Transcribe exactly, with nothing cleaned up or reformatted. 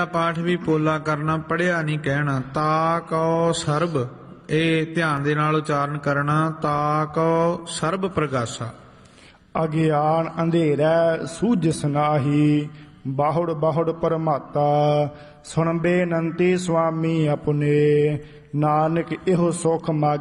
ਪਾਠ ਵੀ ਪੋਲਾ ਕਰਨਾ, ਪੜ੍ਹਿਆ ਨਹੀਂ ਕਹਿਣਾ। ਤਾ ਕਉ ਸਰਬ, ਇਹ ਧਿਆਨ ਦੇ ਨਾਲ ਉਚਾਰਨ ਕਰਨਾ। ਤਾ ਕਉ ਸਰਬ ਪ੍ਰਗਾਸਾ। ਅਗਿਆਨ ਅੰਧੇਰਾ ਸੂਝਿਸ ਨਾਹੀ, ਬਾਹੁੜ ਬਾਹੁੜ ਪਰਮਾਤਾ। ਸੁਣ ਬੇਨੰਤੀ ਸੁਆਮੀ ਆਪਣੇ, ਨਾਨਕ ਇਹੋ ਸੁਖ ਮਾਗੀ